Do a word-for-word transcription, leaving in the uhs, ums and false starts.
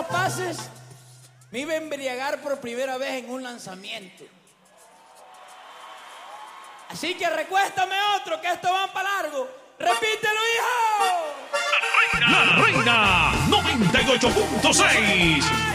esos pases me iba a embriagar por primera vez en un lanzamiento. Así que recuéstame otro, que esto va para largo. ¡Repítelo, hijo! La Reina noventa y ocho punto seis.